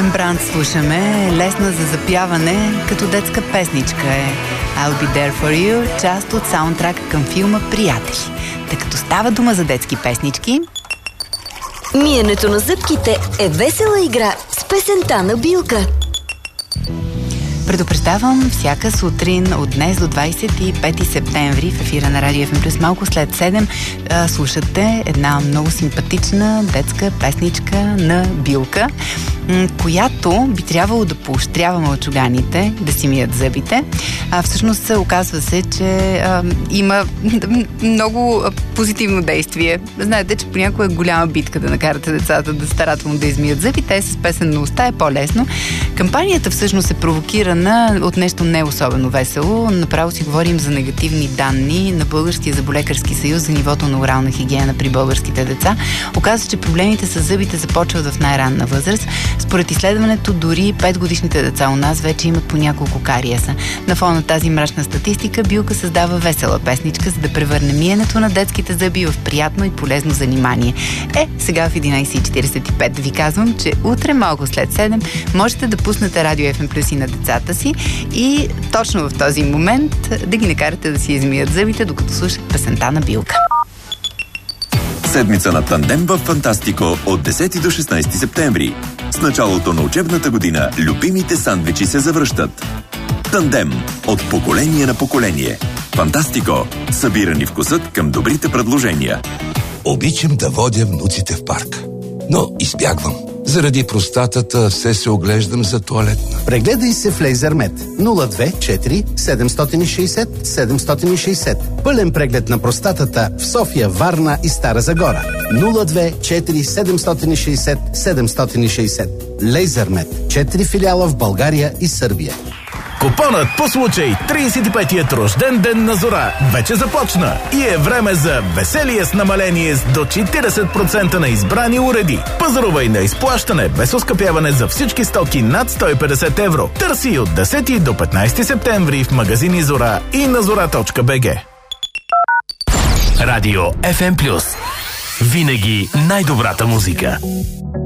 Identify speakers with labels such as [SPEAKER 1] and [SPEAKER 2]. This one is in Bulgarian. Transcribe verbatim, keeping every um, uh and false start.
[SPEAKER 1] Рембрандт слушаме, лесна за запяване, като детска песничка е I'll be there for you, част от саундтрака към филма Приятели. Тъй като става дума за детски песнички,
[SPEAKER 2] миенето на зъбките е весела игра с песента на Билка.
[SPEAKER 1] предупреждавам всяка сутрин от днес до двадесет и пети септември в ефира на Радио еф ем плюс, малко след седем, а, слушате една много симпатична детска песничка на Билка, м- която би трябвало да поощрява мълчуганите да си мият зъбите. А, всъщност оказва се, че а, има много позитивно действие. Знаете, че понякога е голяма битка да накарате децата да старателно да измият зъбите. С песен на уста е по-лесно. Кампанията всъщност е провокирана от нещо не особено весело. Направо си говорим за негативни данни на Българския зъболекарски съюз за нивото на орална хигиена при българските деца. Оказва се, че проблемите с зъбите започват в най-ранна възраст. Според изследването, дори петгодишните деца у нас вече имат по няколко кариеса. На фона на тази мрачна статистика, Билка създава весела песничка, за да превърне миенето на детските зъби в приятно и полезно занимание. Е, сега в единадесет и четиридесет и пет ви казвам, че утре малко след седем можете да пуснете Радио еф ем плюс и на децата си и точно в този момент да ги накарате да си измият зъбите, докато слушат песента на Билка.
[SPEAKER 3] Седмица на тандем в Фантастико от десети до шестнадесети септември. С началото на учебната година любимите сандвичи се завръщат. Тандем от поколение на поколение. Фантастико. Събирани вкусът към добрите предложения.
[SPEAKER 4] Обичам да водя внуците в парк, но избягвам. Заради простатата все се оглеждам за тоалетна.
[SPEAKER 5] Прегледай се в Лейзермед нула две четири седемстотин и шейсет седемстотин и шейсет. Пълен преглед на простатата в София, Варна и Стара Загора. нула две четири седемстотин и шейсет седемстотин и шейсет. Лейзермед. Четири филиала в България и Сърбия.
[SPEAKER 6] Купонът по случай тридесет и петият рожден ден на Зора вече започна и е време за веселие с намаление с до четиридесет процента на избрани уреди. Пазарувай на изплащане без оскъпяване за всички стоки над сто и петдесет евро. Търси от десети до петнадесети септември в магазини Зора и на зора точка би джи.
[SPEAKER 7] Радио еф ем плюс. Винаги най-добрата музика.